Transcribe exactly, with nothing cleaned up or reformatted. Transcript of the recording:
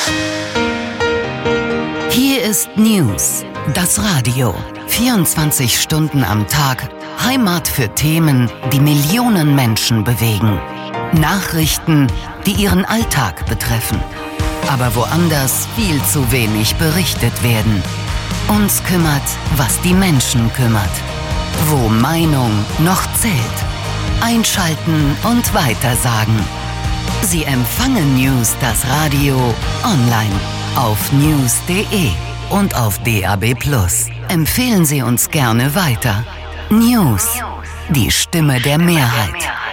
Hier ist News, das Radio. vierundzwanzig Stunden am Tag, Heimat für Themen, die Millionen Menschen bewegen. Nachrichten, die ihren Alltag betreffen. Aber woanders viel zu wenig berichtet werden. Uns kümmert, was die Menschen kümmert. Wo Meinung noch zählt. Einschalten und weitersagen. Sie empfangen News, das Radio, online, auf news punkt de und auf D A B plus. Empfehlen Sie uns gerne weiter. News, die Stimme der Mehrheit.